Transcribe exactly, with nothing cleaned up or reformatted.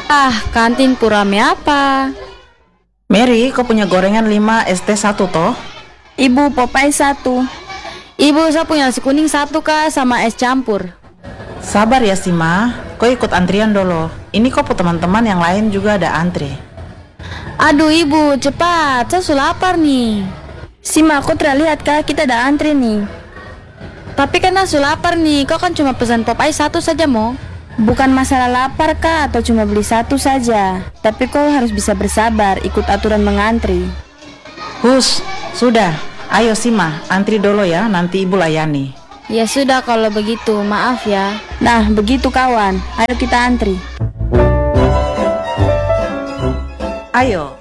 Ah, kantin purame apa? Mary, kau punya gorengan lima, es teh satu toh? Ibu, Popeye satu. Ibu, saya punya nasi kuning satu kak sama es campur. Sabar ya Sima, kau ikut antrian dulu. Ini kau teman-teman yang lain juga ada antri. Aduh ibu, cepat, saya sudah lapar nih. Sima, aku terlihat kak, kita ada antri nih. Tapi kan saya sudah lapar nih, kau kan cuma pesan Popeye satu saja mo. Bukan masalah lapar kak, atau cuma beli satu saja. Tapi kau harus bisa bersabar, ikut aturan mengantri. Hus, sudah. Ayo Sima, antri dulu ya, nanti ibu layani. Ya sudah kalau begitu, maaf ya. Nah, begitu kawan. Ayo kita antri. Ayo,